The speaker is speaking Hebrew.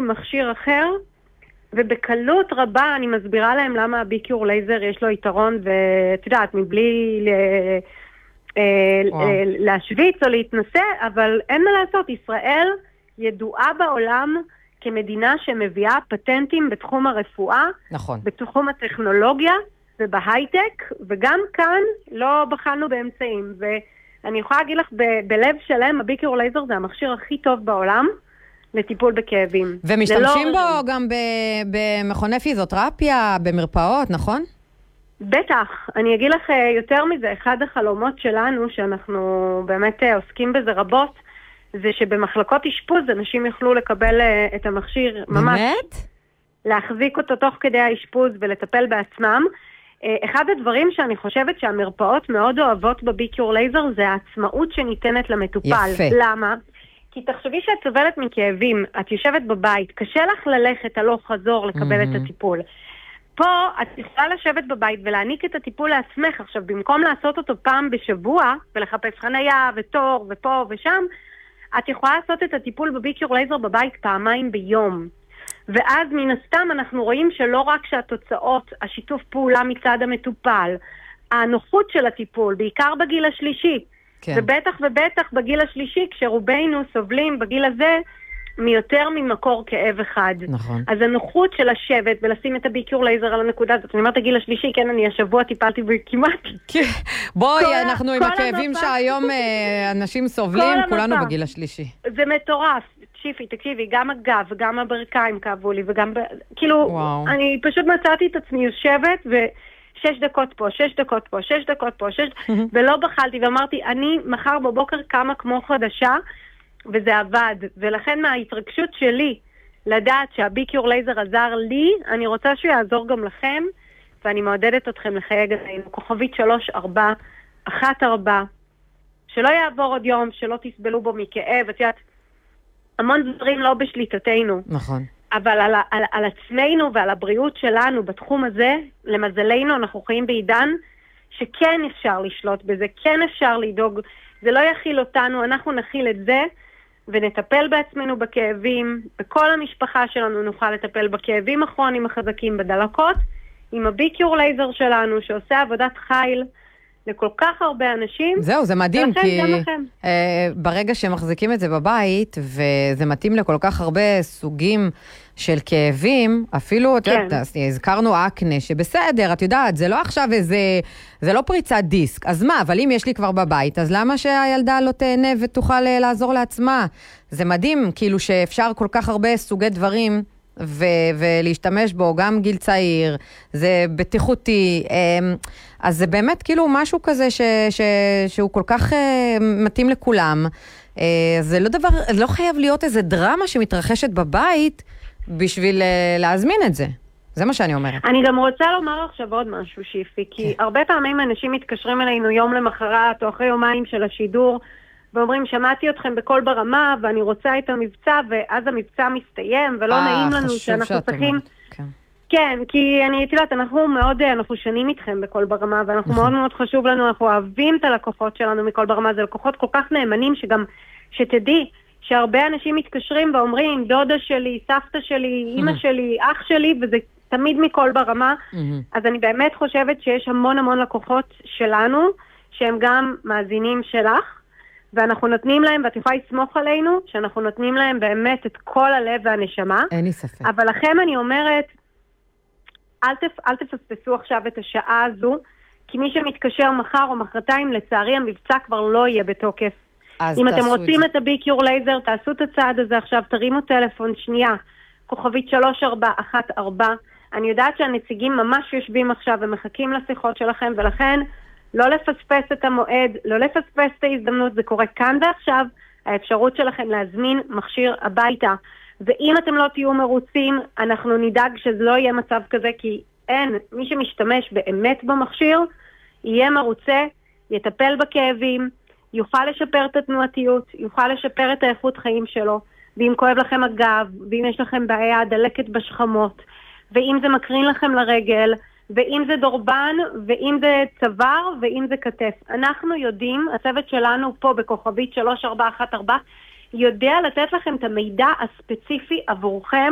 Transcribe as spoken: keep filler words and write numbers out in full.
מכשיר אחר, ובקלות רבה אני מסבירה להם למה הביקיור לייזר יש לו יתרון, ואת יודעת, מבלי ל... להשוויץ או להתנסה, אבל אין מה לעשות, ישראל ידועה בעולם כמדינה שמביאה פטנטים בתחום הרפואה, נכון. בתחום הטכנולוגיה ובהייטק, וגם כאן לא בחלנו באמצעים, ואני יכולה להגיד לך ב- בלב שלם, הביקיור לייזר זה המכשיר הכי טוב בעולם לטיפול בכאבים. ומשתמשים בו רשום. גם ב- במכוני פיזיותרפיה, במרפאות, נכון? בטח, אני אגיד לך יותר מזה, אחד החלומות שלנו, שאנחנו באמת עוסקים בזה רבות, זה שבמחלקות אשפוז אנשים יוכלו לקבל את המכשיר ממש. באמת? להחזיק אותו תוך כדי האשפוז ולטפל בעצמם. אחד הדברים שאני חושבת שהמרפאות מאוד אוהבות בביקיור לייזר, זה העצמאות שניתנת למטופל. יפה. למה? כי תחשבי שאת סובלת מכאבים, את יושבת בבית, קשה לך ללכת הלוך חזור לקבל mm-hmm. את הטיפול. פה את יכולה לשבת בבית ולהעניק את הטיפול לעצמך. עכשיו, במקום לעשות אותו פעם בשבוע, ולחפש חנייה ותור ופה ושם, את יכולה לעשות את הטיפול בביקיור לייזר בבית פעמיים ביום. ואז מן הסתם אנחנו רואים שלא רק שהתוצאות, השיתוף פעולה מצד המטופל, הנוחות של הטיפול, בעיקר בגיל השלישי, כן. ובטח ובטח בגיל השלישי, כשרובנו סובלים בגיל הזה, מיותר ממקור כאב אחד. נכון. אז הנוחות של לשבת ולשים את הביקיור לייזר על הנקודה הזאת. אני אומרת הגיל השלישי, כן, אני השבוע טיפלתי וכמעט. בואי, אנחנו עם הכאבים שהיום אנשים סובלים, כולנו בגיל השלישי. זה מטורף. תקשיבי, תקשיבי, גם הגב וגם הברכיים כאבו לי, וגם, כאילו, אני פשוט מצאתי את עצמי יושבת ושש דקות פה, שש דקות פה, שש דקות פה, שש, ולא בחלתי, ואמרתי, אני מחר בבוקר קמה כמו חדשה, וזה עבד, ולכן מההתרגשות שלי לדעת שהביקיור לייזר עזר לי, אני רוצה שהוא יעזור גם לכם, ואני מעודדת אתכם לחייג עלינו, כוכבית שלוש ארבע אחת ארבע, שלא יעבור עוד יום, שלא תסבלו בו מכאב, את יודעת, המון דברים לא בשליטתנו. נכון. אבל על, על, על עצמנו ועל הבריאות שלנו בתחום הזה, למזלנו אנחנו חיים בעידן שכן אפשר לשלוט בזה, כן אפשר לדאוג, זה לא יכיל אותנו, אנחנו נכיל את זה, ונטפל בעצמנו בכאבים, בכל המשפחה שלנו נוכל לטפל בכאבים הכרוניים החזקים, בדלקות, עם הביקיור לייזר שלנו שעושה עבודת חיל לכל כך הרבה אנשים. זהו, זה מדהים, כי uh, ברגע שמחזיקים את זה בבית, וזה מתאים לכל כך הרבה סוגים של כאבים, אפילו, כן. את יודעת, הזכרנו אקנה, שבסדר, את יודעת, זה לא עכשיו איזה, זה לא פריצת דיסק, אז מה, אבל אם יש לי כבר בבית, אז למה שהילדה לא תהנה ותוכל לעזור לעצמה? זה מדהים, כאילו שאפשר כל כך הרבה סוגי דברים, ו- ולהשתמש בו, גם גיל צעיר, זה בטיחותי, אז זה באמת כאילו משהו כזה ש- ש- שהוא כל כך מתאים לכולם. זה לא דבר, זה לא חייב להיות איזה דרמה שמתרחשת בבית בשביל להזמין את זה. זה מה שאני אומרת. אני גם רוצה לומר עכשיו עוד משהו, שיפי, כי הרבה פעמים אנשים מתקשרים אלינו יום למחרת או אחרי יומיים של השידור, ואומרים, שמעתי אתכם בכל ברמה, ואני רוצה את המבצע, ואז המבצע מסתיים, ולא 아, נעים לנו שאנחנו צריכים... כן. כן, כי אני יודעת, אנחנו מאוד, אנחנו שנים איתכם בכל ברמה, ואנחנו מאוד מאוד חשוב לנו, אנחנו אוהבים את הלקוחות שלנו מכל ברמה, זה לקוחות כל כך נאמנים, שגם, שתדעי, שהרבה אנשים מתקשרים ואומרים, דודה שלי, סבתא שלי, אמא שלי, אח שלי, וזה תמיד מכל ברמה, אז אני באמת חושבת שיש המון המון לקוחות שלנו, שהם גם מאזינים שלך, ואנחנו נותנים להם, ואת יכולה לסמוך עלינו, שאנחנו נותנים להם באמת את כל הלב והנשמה. אין לי ספק. אבל לכם אני אומרת, אל, תפ, אל תפספסו עכשיו את השעה הזו, כי מי שמתקשר מחר או מחרתיים, לצערי המבצע כבר לא יהיה בתוקף. אם אתם רוצים את, את הביקיור לייזר, תעשו את הצעד הזה עכשיו, תרימו טלפון שנייה, כוכבית שלוש ארבע אחת ארבע. אני יודעת שהנציגים ממש יושבים עכשיו ומחכים לשיחות שלכם, ולכן לא לפספס את המועד, לא לפספס את ההזדמנות, זה קורה כאן ועכשיו, האפשרות שלכם להזמין מכשיר הביתה. ואם אתם לא תהיו מרוצים, אנחנו נדאג שזה לא יהיה מצב כזה, כי אין, מי שמשתמש באמת במכשיר, יהיה מרוצה, יטפל בכאבים, יוכל לשפר את התנועתיות, יוכל לשפר את האיכות חיים שלו, ואם כואב לכם הגב, ואם יש לכם בעיה דלקת בשכמות, ואם זה מקרין לכם לרגל, ואם זה דורבן, ואם זה צוואר, ואם זה כתף. אנחנו יודעים, הצוות שלנו פה בכוכבית שלוש ארבע אחת ארבע, יודע לתת לכם את המידע הספציפי עבורכם,